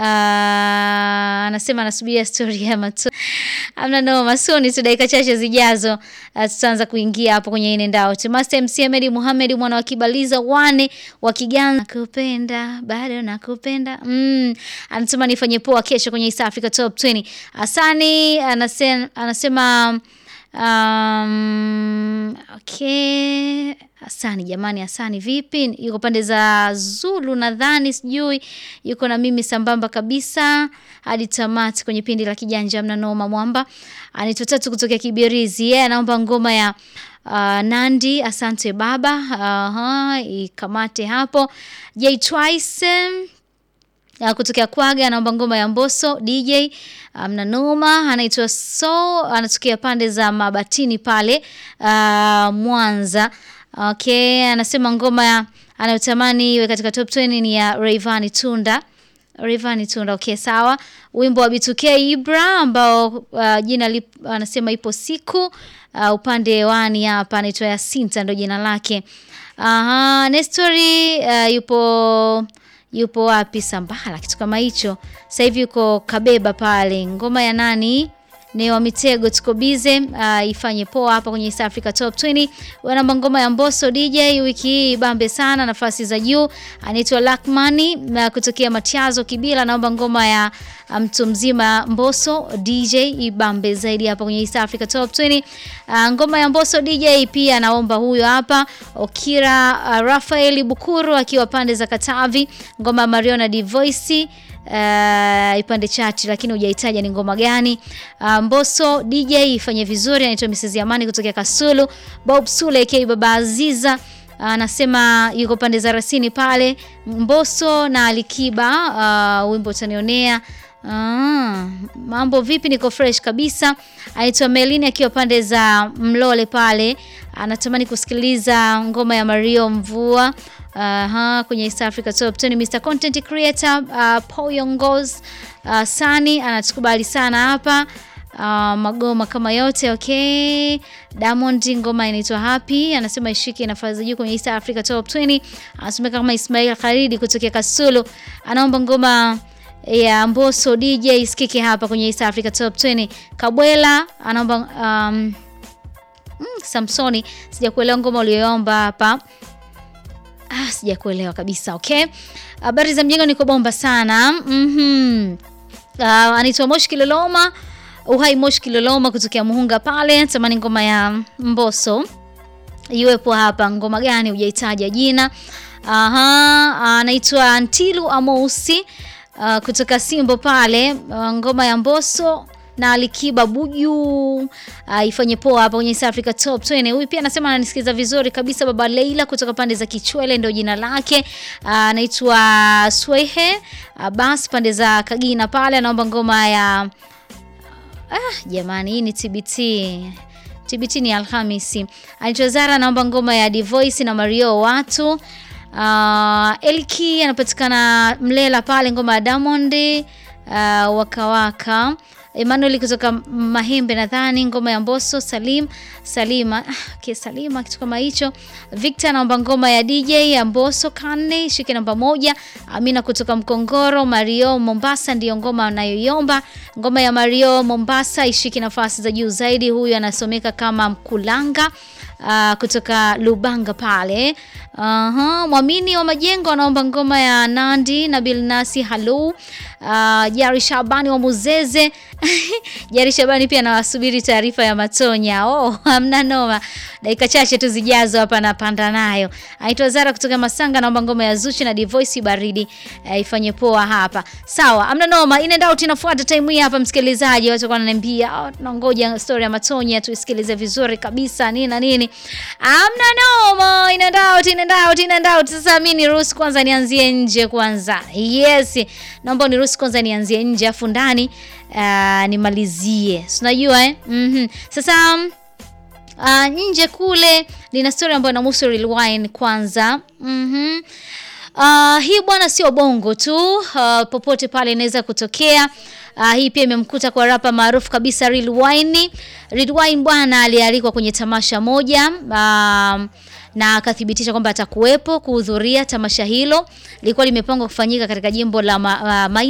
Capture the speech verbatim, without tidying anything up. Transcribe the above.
anasema anasubiria story ya Matu. Amna no masoni tu dakika chache zijazo uh, tutaanza kuingia hapo kwenye in and out. Master M C Ahmed Muhammad mwana wa Kibaliza wane wa Kigana nakupenda bado nakupenda. Mm, anasema nifanye poa kesho kwenye East Africa Top ishirini. Asani anasema anasema um, okay. Asani jamani, Asani vipi? Yuko pande za Zulu nadhani, sijui yuko na mimi sambamba kabisa hadi tamati kwenye pindi la kijanja mna noma mwamba. Anaitwa Tatu kutoka Kibirizi. Yeye yeah, anaomba ngoma ya uh, Nandi asante baba. Aha, uh, ikamate hapo. J Twice um, kutokea Kwaga anaomba ngoma ya Mbosso D J mna um, noma. Anaitwa So anatokea pande za Mabatini pale uh, Mwanza. Okay, anasema ngoma ya anayotamani iwe katika top ishirini ni ya Rayvanny Tunda. Rayvanny Tunda, okay sawa. Wimbo wa B two K Ibra ambao uh, jina lip, anasema ipo siku uh, upande wani hapa anaitwa Yasinta ndio jina lake. Aha, Nestori uh, yupo yupo wapi Sambala kitu kama hicho. Sasa hivi yuko Kabeba pale. Ngoma ya nani? Ni wa Mitego tuko bize uh, ifanye poa hapa kwenye East Africa Top ishirini. Wana ngoma ya Mbosso D J wiki hii bambe sana nafasi za juu. Anaitwa Lakmani uh, kutokea Matiazo Kibila naomba ngoma ya mtu um, mzima Mbosso D J ibambe zaidi hapa kwenye East Africa Top ishirini. Uh, ngoma ya Mbosso D J pia naomba huyo hapa Okira uh, Rafael Bukuru akiwa pande za Katavi. Ngoma ya Mariona D Voice Uh, ipande chati lakini hujahitaja ni ngoma gani. uh, Mbosso D J ifanye vizuri. Anaitwa Missus Yamani kutokea Kasulu. Bob Sule K Baba Aziza anasema uh, yuko pande za Rasini pale. Mbosso na Alikiba uh, wimbo utanionea. Ah, mambo vipi? Niko fresh kabisa. Anaitwa Melini akiwa pande za Mlole pale. Anatamani kusikiliza ngoma ya Mario Mvua. Aha, kwenye East Africa Top ishirini. Mister Content Creator uh, Poyongos uh, Sani anatukubali sana hapa. Uh, magoma kama yote okay. Diamond ngoma inaitwa Happy anasema ishike nafasi juu kwenye East Africa Top ishirini. Anasema kama Ismail Kharidi kutokea Kasulu anaomba ngoma ya Mbosso D J isikike hapa kwenye East Africa Top ishirini. Kabwela anaomba um, mm, Samsoni sijakuelewa ngoma uliyoomba hapa. Ah, sijakuelewa kabisa. Okay. Habari za mjengo niko bomba sana. Mhm. Uh, anaitwa Moshi Kiloloma. Uhai Moshi Kiloloma kutokea Muhunga pale. Tamani ngoma ya Mbosso iwepo hapa. Ngoma gani hujahitaja jina? Aha, anaitwa Antilu Amousi uh, kutoka Simbo pale. Uh, ngoma ya Mbosso na Alikiba Buju uh, ifanye poa hapa kwenye East Africa Top ishirini. Huyu pia anasema ananisikiza vizuri kabisa. Baba Leila kutoka pande za Kichwele ndio jina lake. Anaitwa uh, Swehe uh, bas pande za Kagina pale anaomba ngoma ya uh, ah jamani hii ni T B T. T B T ni Alhamisi. Anaitwa Zara anaomba ngoma ya D Voice na Mario watu. Uh, Elki anapatikana Mlela pale ngoma ya Diamond uh, waka waka. Emmanuel kutoka Mahembe nadhani ngoma ya Mbosso. Salim Salima okay, Salima kitu kama hicho. Victor anaomba ngoma ya D J ya Mbosso Kane shike namba moja. Amina kutoka Mkongoro. Mario Mombasa ndio ngoma anayoiomba. Ngoma ya Mario Mombasa ishike nafasi za juu zaidi. Huyu anasomeka kama Mkulanga uh, kutoka Lubanga pale. Aha, Mwamini wa Majengo anaomba ngoma ya Nandi na Bilnasi Halu. Uh, Jari Shabani wa Muzeze. Jari Shabani pia anawasubiri taarifa ya Matonya. Oh, hamna noma. Dakika chache tu zijazo hapa napanda nayo. Aitwa Zara kutoka Masanga naomba ngoma ya Zuchi na D Voice baridi uh, ifanye poa hapa. Sawa, hamna noma. In and out inafuata time hii hapa msikilizaji. Watu wananiambia, "Oh, tunangoja story ya Matonya tuisikilize vizuri kabisa nini na nini." Hamna noma. In and out, in and out, in and out. Sasa mimi niruhusu kwanza nianzie nje kwanza. Yes. Naomba niruhusu kwanza nianzie nje afu ndani uh, nimalizie. Unajua eh? Mhm. Sasa uh, nje kule nina story ambayo inahusu Lil Wayne kwanza. Mhm. Uh, hii bwana sio bongo tu, uh, popote pale inaweza kutokea. Uh, hii pia imemkuta kwa rapa maarufu kabisa Lil Wayne. Lil Wayne bwana alialikwa kwenye tamasha moja uh, na akathibitisha kwamba atakuwepo kuhudhuria tamasha hilo. Lilikuwa limepangwa kufanyika katika jimbo la ma, uh,